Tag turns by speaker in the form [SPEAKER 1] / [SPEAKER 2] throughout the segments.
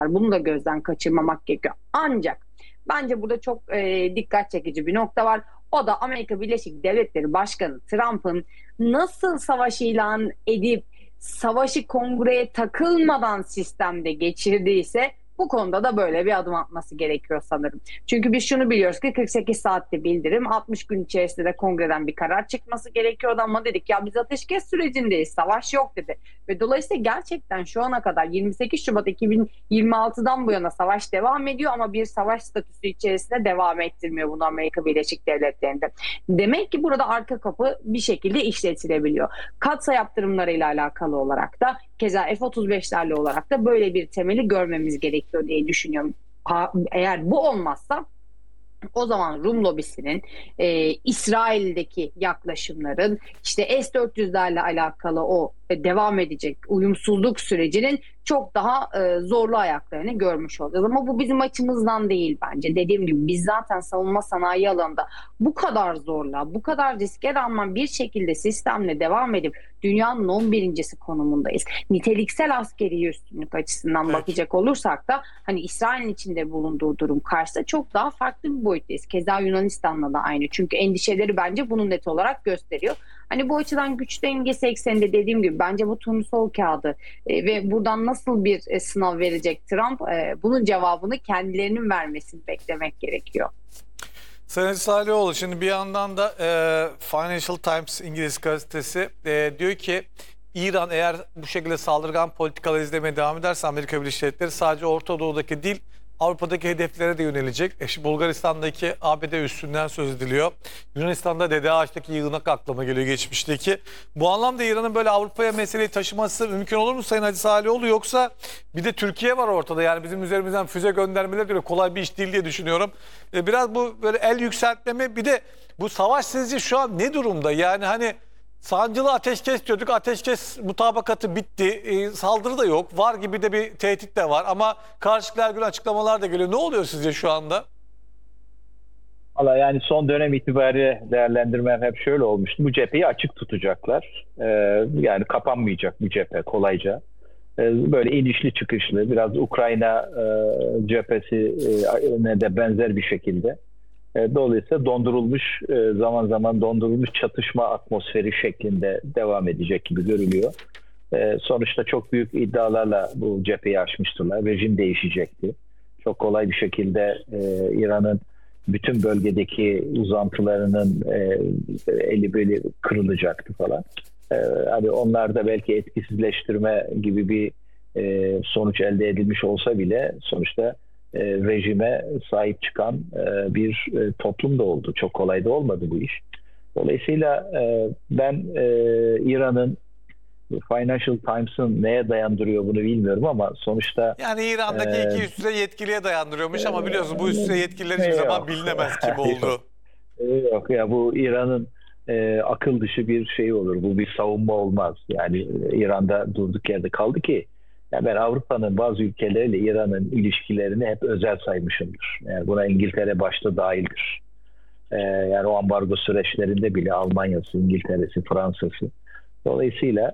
[SPEAKER 1] Bunu da gözden kaçırmamak gerekiyor. Ancak bence burada çok dikkat çekici bir nokta var. O da Amerika Birleşik Devletleri Başkanı Trump'ın nasıl savaş ilan edip savaşı kongreye takılmadan sistemde geçirdiyse bu konuda da böyle bir adım atması gerekiyor sanırım. Çünkü biz şunu biliyoruz ki 48 saatte bildirim, 60 gün içerisinde de kongreden bir karar çıkması gerekiyordu ama dedik ya biz ateşkes sürecindeyiz, savaş yok dedi. Ve dolayısıyla gerçekten şu ana kadar 28 Şubat 2026'dan bu yana savaş devam ediyor ama bir savaş statüsü içerisinde devam ettirmiyor bunu Amerika Birleşik Devletleri'nde. Demek ki burada arka kapı bir şekilde işletilebiliyor. Katsa yaptırımlarıyla alakalı olarak da keza F-35'lerle olarak da böyle bir temeli görmemiz gerekiyor diye düşünüyorum. Eğer bu olmazsa o zaman Rum lobisinin, İsrail'deki yaklaşımların, işte S-400'lerle alakalı o devam edecek uyumsuzluk sürecinin çok daha zorlu ayaklarını görmüş olacağız. Ama bu bizim açımızdan değil bence. Dediğim gibi biz zaten savunma sanayi alanında bu kadar zorla, bu kadar riske rağmen bir şekilde sistemle devam edip dünyanın 11.'si konumundayız. Niteliksel askeri üstünlük açısından
[SPEAKER 2] Peki.
[SPEAKER 1] bakacak olursak da hani İsrail'in içinde bulunduğu durum karşısında çok daha farklı bir boyuttayız. Keza Yunanistan'la da aynı. Çünkü endişeleri bence bunu net olarak gösteriyor. Hani bu açıdan güç dengesi ekseninde dediğim gibi bence bu turnusol kağıdı ve buradan nasıl bir sınav verecek Trump, bunun cevabını kendilerinin vermesini beklemek gerekiyor.
[SPEAKER 2] Sayın Salihoğlu, şimdi bir yandan da Financial Times İngiliz gazetesi diyor ki İran eğer bu şekilde saldırgan politikalar izlemeye devam ederse Amerika Birleşik Devletleri sadece Orta Doğu'daki değil Avrupa'daki hedeflere de yönelecek. Bulgaristan'daki ABD üssünden söz ediliyor. Yunanistan'da Dede Ağaç'taki yığınak aklıma geliyor geçmişteki. Bu anlamda İran'ın böyle Avrupa'ya meseleyi taşıması mümkün olur mu Sayın Hacı Salihoğlu? Yoksa bir de Türkiye var ortada. Yani bizim üzerimizden füze göndermeleri de kolay bir iş değil diye düşünüyorum. Biraz bu böyle el yükseltmeme, bir de bu savaş sizce şu an ne durumda? Yani hani sancılı ateşkes diyorduk. Ateşkes mutabakatı bitti. Saldırı da yok. Var gibi de bir tehdit de var. Ama karşılıklı her gün açıklamalar da geliyor. Ne oluyor sizce şu anda?
[SPEAKER 3] Valla yani son dönem itibariyle değerlendirmem hep şöyle olmuştu. Bu cepheyi açık tutacaklar. Yani kapanmayacak bu cephe kolayca. Böyle inişli çıkışlı, biraz Ukrayna cephesine de benzer bir şekilde. Dolayısıyla dondurulmuş, zaman zaman dondurulmuş çatışma atmosferi şeklinde devam edecek gibi görülüyor. Sonuçta çok büyük iddialarla bu cepheyi aşmıştılar. Rejim değişecekti. Çok kolay bir şekilde İran'ın bütün bölgedeki uzantılarının eli böyle kırılacaktı falan. Hani onlarda belki etkisizleştirme gibi bir sonuç elde edilmiş olsa bile sonuçta rejime sahip çıkan bir toplum da oldu. Çok kolay da olmadı bu iş. Dolayısıyla ben İran'ın Financial Times'ın neye dayandırıyor bunu bilmiyorum ama sonuçta
[SPEAKER 2] Yani İran'daki iki üst düzey yetkiliye dayandırıyormuş ama biliyorsun bu üst düzey yetkililer hiçbir zaman bilinemez kim oldu.
[SPEAKER 3] Yok ya, bu İran'ın akıl dışı bir şey olur. Bu bir savunma olmaz. Yani İran'da durduk yerde kaldı ki ya ben Avrupa'nın bazı ülkeleriyle İran'ın ilişkilerini hep özel saymışımdır. Yani buna İngiltere başta dahildir. Yani o ambargo süreçlerinde bile Almanya'sı, İngiltere'si, Fransa'sı. Dolayısıyla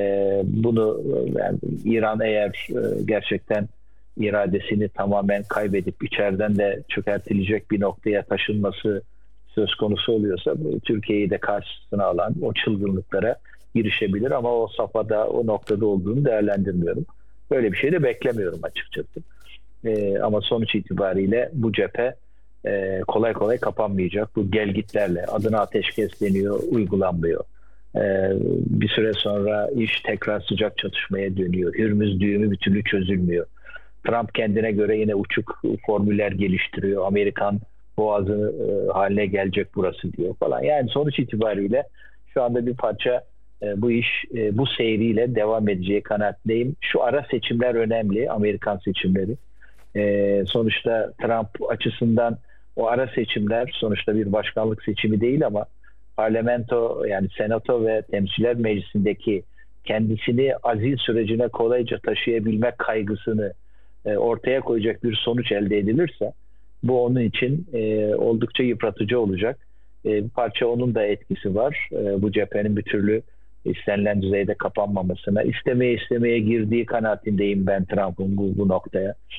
[SPEAKER 3] bunu yani İran eğer gerçekten iradesini tamamen kaybedip içeriden de çökertilecek bir noktaya taşınması söz konusu oluyorsa Türkiye'yi de karşısına alan o çılgınlıklara girişebilir ama o safhada, o noktada olduğunu değerlendirmiyorum. Böyle bir şey de beklemiyorum açıkçası. Ama sonuç itibariyle bu cephe kolay kolay kapanmayacak. Bu gelgitlerle adına ateşkes deniyor, uygulanmıyor. Bir süre sonra iş tekrar sıcak çatışmaya dönüyor. Hürmüz düğümü bir türlü çözülmüyor. Trump kendine göre yine uçuk formüller geliştiriyor. Amerikan boğazı haline gelecek burası diyor falan. Yani sonuç itibariyle şu anda bir parça bu iş bu seyriyle devam edeceği kanaatindeyim. Şu ara seçimler önemli, Amerikan seçimleri. Sonuçta Trump açısından o ara seçimler sonuçta bir başkanlık seçimi değil ama parlamento yani senato ve temsiller meclisindeki kendisini azil sürecine kolayca taşıyabilmek kaygısını ortaya koyacak bir sonuç elde edilirse bu onun için oldukça yıpratıcı olacak. Bir parça onun da etkisi var. Bu cephenin bir türlü istenilen düzeyde kapanmamasına istemeye girdiği kanaatindeyim ben Trump'ın bu noktaya.